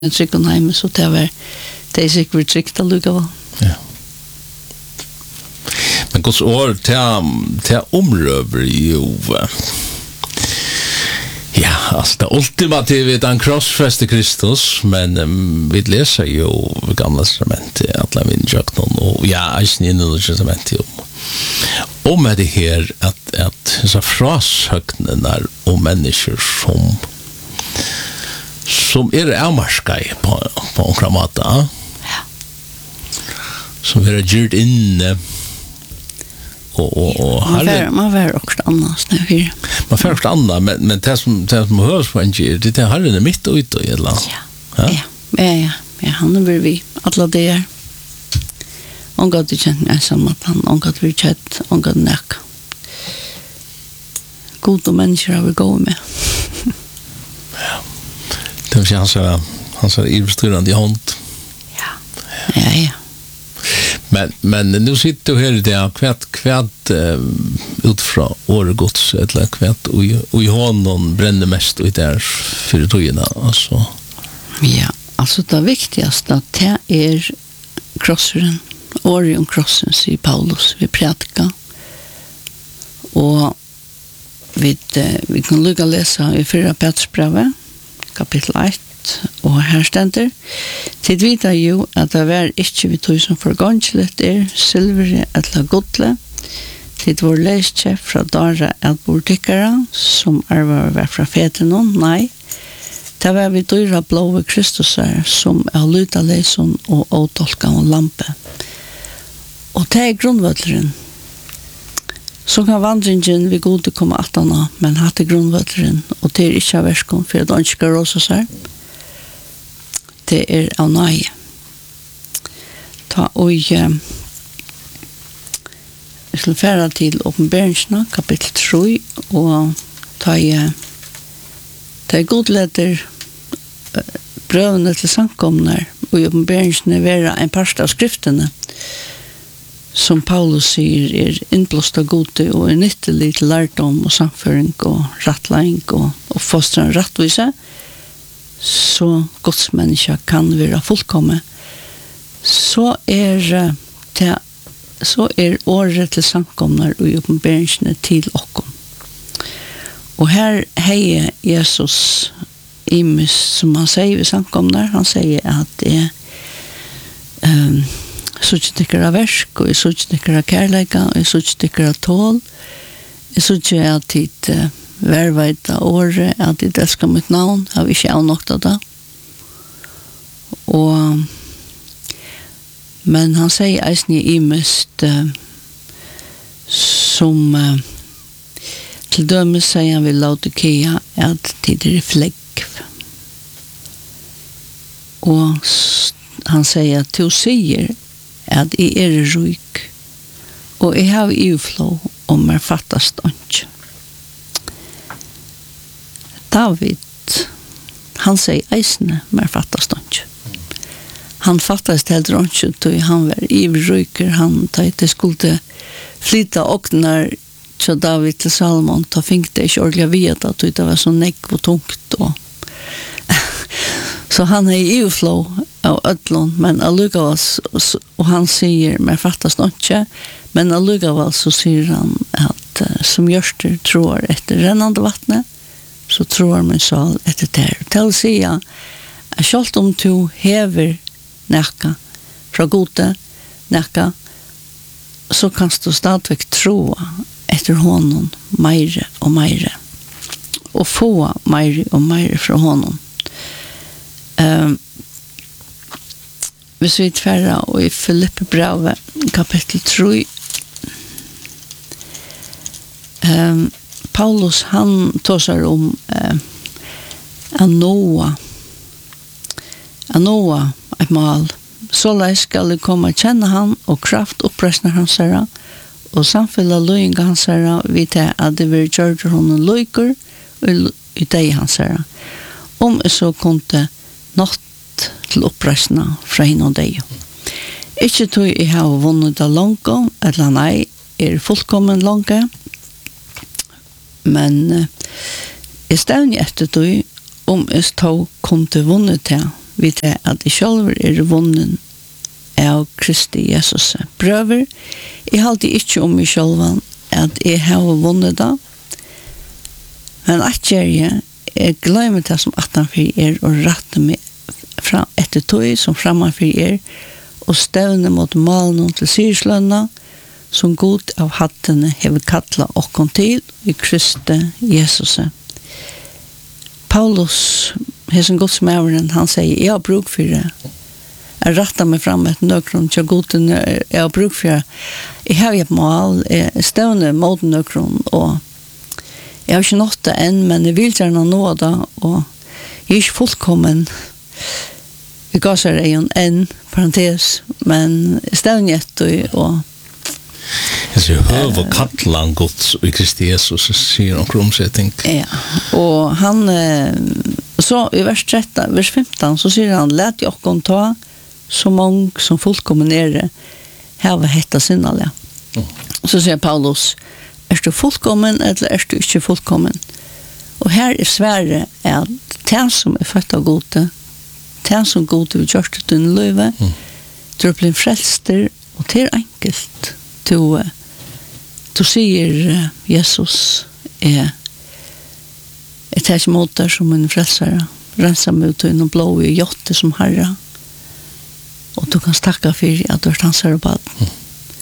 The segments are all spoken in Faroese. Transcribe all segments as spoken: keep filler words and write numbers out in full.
tryggån heim, så det var det er sikkert trygt allikevel. Ja. Men Guds år til, til omrøver jo ja, altså det ultimative er den krossfeste Kristus, men um, vi leser jo gamla testamentet, alle min jøknon, og ja, eisen i Nye testamentet om om det her at, at så frasøknene om mennesker som som er avmarskei på, på omkring måte, ja. Som er gjort inne og, og, og man var, man var også annars når man får også annet, men, men det som, det som høres på en gjør, det er herren er midt ute i et eller annet. Ja, ja, ja, ja, ja, han er vi, alle det er. Om godt du kjent meg sammen, at han omgatt vi kjent, omgatt nek. Gode mennesker har vi gått med. Ja. Det vil si han sa, han sa ivestyrande i hånd. Ja, ja, ja. Men, men nu sitter du her i det, kvært, kvært uh, ut fra åregods, eller kvært, og, og i hånden brenner mest ut der for togene, altså. Ja, altså det viktigaste, det er krosseren, Orion krossen, sier Paulus, vi prædika, og vi, uh, vi kan lukka lesa i fyra Petersbrevet, kapittel ett, og her stender tid vita jo at det var ikke vi tog som forgångslet er silvere eller godle tid vår leiskje fra dara at bortikkara som arvar var fra feten nei det var vi dyra blåve Kristusar som er luta leison og åtolka og lampe og det er grunnvøtleren så kan vandringen vi gode komme attana men hatt er grunnvøtleren og det er ikke av verskon for at han ikke skal råse seg det er av nøye. Ta og uh, vi skal fære til åpenberingsene, kapittel tre, og ta i uh, ta i godleder uh, brøvene til samkomner, og i åpenberingsene være en part av skriftene, som Paulus sier er innblåst av gode og er nyttelig til lærdom og samføring og rattlæring og, og fostren rattvise, så Guds menneske kan være fullkomme, så er det, så er året til samkomner og åpenberingsene til okken. Og her heier Jesus imus, som han sier ved samkomner, han sier at det er um, så ikke tykker av versk, og så ikke tykker av kærleika, og så ikke tykker av tål, og så ikke er tid uh, verveita året, at de elsker mitt navn, har vi ikke avnåkt av det. Og, men han sier eisen i imest, uh, som uh, til dømes sier han vil Laodikea, at tid er flegg. Og han sier at du sier at jeg er ryk, og jeg har uflå om jeg fattast ikke. David, han sier eisene, men fattast ikke. Han fattast helt ikke, då han var ivryker, han tatt skulle flytta åknar til David til Salomon, da fikk det ikke ordentlig vite, at det var så nekk og tungt. Og så han er ivflå av ødlån, men allukavall, og han sier, men fattast ikke, men allukavall så sier han at som gjørster tror etter rennande vattnet, så tror min sal etter der. Til å si at selv om du hever nekka fra gode nekka, så kan du stadigvæk tro etter honom meire og meire, og få meire og meire fra honom. Um, hvis vi tverra og i Filippe brevet, kapittel tre, um, Paulus, han tåsar om eh, Anoa. Anoa, et mal. Så lai skal det komme kjenne han, og kraft oppresner hans herra, og samfella løyinga hans herra, vi til at det vil gjøre honom løyker, og i deg hans herra. Om jeg så kunne nått til oppresner fra henne og deg. Ikke tog jeg har vunnet det langt, eller nei, er fullkommen langt, men uh, jeg stevner etter det om jeg stod kom til vunnet til vi til at jeg selv er vunnen av Kristi Jesus. Prøver, jeg halte ikke om meg selv at jeg har vunnet da, men at jeg, jeg glemmer det som at han for er og retter meg fra etter tog som framfor er og støvner mot malen til syrslønna som god av hattene hever kattla okkon til i Kristi Jesus. Paulus, hesen godsmæveren, han sier, jeg har bruk for det. Jeg retter meg fram et nøkron til goden, jeg har bruk for det. Jeg har et mål, jeg støvner mot nøkron, og jeg har ikke nått det enn, men jeg vil gjerne nå det, og jeg er ikke fullkommen. Vi gav seg det en enn, parentes, men jeg støvner etter, og jeg sier, høv og kattlan gods i Kristi Jesus, sier han kromsetting. Ja, og han, så i vers tretton, vers femton, så sier han, let jeg okkon ta så mange som fullkommen er hava hetta sinnalig. Mm. Så sier Paulus, er du fullkommen, eller er du ikke fullkommen? Og her er svære at det som er født av gode, det som gode vi gjør til din løyve, mm. du blir frelster, og det er enkelt. Du, du sier Jesus er jeg tar ikke mot deg som en frelsere, renser meg ut og blå i hjotte som herre, og du kan stakke for at du har tansere på den. Mm.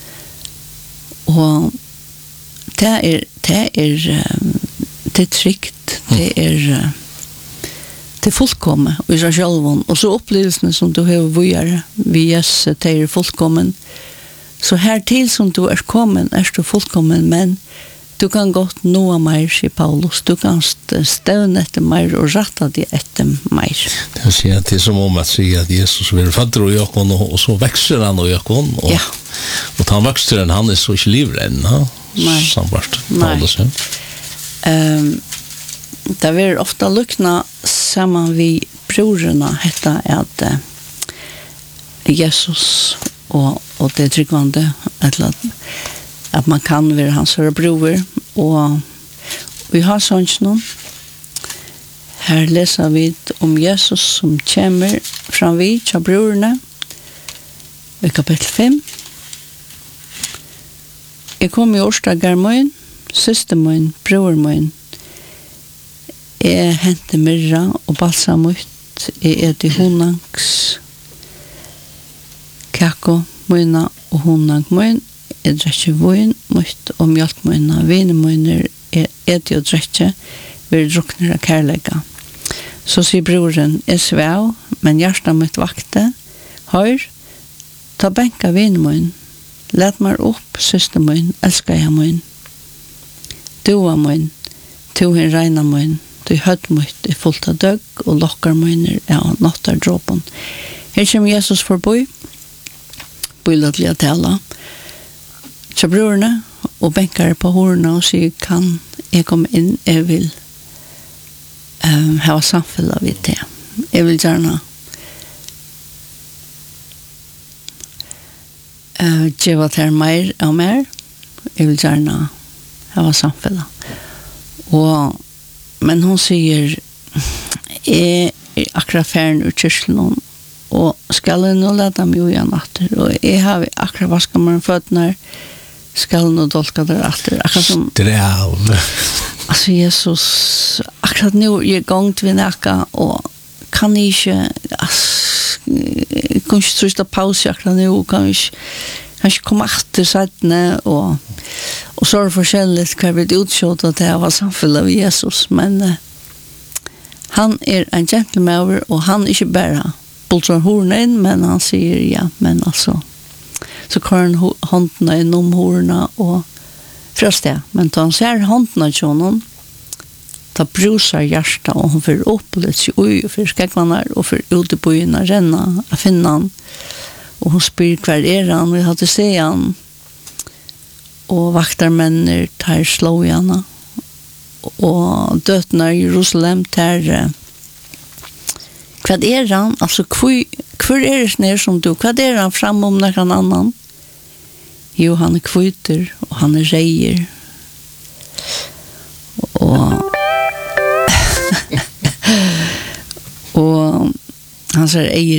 Og det er det er, det er trygt, det er det er fullkommen og i seg selv, og så opplevelsene som du har vågjere vi Jesus, det er fullkommen. Så her til som du er kommet, er du fullkommen, men du kan godt nå mer, sier Paulus. Du kan støvne etter mer og rette deg etter mer. Det vil si at det er som om at sier at Jesus vil fatter og gjøkken, og så vekser han og gjøkken, og, ja. Og han vekster han, han er så ikke livrenn, ha? Nei. Samvart, Paulus, ja. Um, det vil ofte lukne sammen vi brorene, hette at uh, Jesus og, og det er tryggvande, eller at, at man kan være hans bror, og vi har sånn noen. Her leser vi om Jesus som kommer fram vi til brorene, i kapittel fem. Jeg kom i årsdager min, søster min, bror min. Jeg hentet myrra og balsam ut. Jeg er til honangs kakko møyna og honang møyn. Jeg drekker vøyn møyt og mjølk møyna. Vine møyner er eti og drekker ved drukner av kærlega. Så sier broren, jeg svev, men hjertet mitt vakte. Hør, ta benka vine møyn. Let meg opp, søster møyn, elsker jeg møyn. Du er møyn, to hin regna møyn. Du høtt møyt er fullt av døgg, og lokkar møyner er av nattar dråpen. Her kommer Jesus forbi, bøyla til å tala, til brorene, og benkar på horna og sier, kan jeg komme inn, jeg vil um, ha samfunnet vidt det. Jeg vil gjerne uh, gjøre til mer og mer. Jeg vil gjerne ha samfunnet. Og men hon sier, jeg er akkurat ferdig ur kyrkelen, og skal jeg nå lede meg jo igjen atter, og jeg har akkurat vasket meg føttene her, skal jeg nå dolke der atter. Strav. Altså, Jesus, akkurat nå er jeg gang til vi nækka, og kan jeg ikke, altså, jeg kan ikke trøste pause akkurat nå, kan jeg ikke, kan ikke komme atter sættene, og Og så er det forskjellig hva vi utkjøtt at det var samfunnet av Jesus. Men uh, han er en gentleman, og han er ikke bare bulter horene inn, men han sier ja, men altså. Så kører han håndene innom horene og frøst det. Men da han ser håndene til honom, da bruser hjertet, og han får opp litt til ui, og får skjeggvanner, og får ut i byen og renne, og finne han. Og hun spyr hver er han, vi hadde se han, og vaktarmenner tar slå igjen, og døtene i Jerusalem tar hva er han, altså hvor er det nere som du, hva er han fram om noen annan? Jo, han er kvyter, og han er reier, og og hans er eier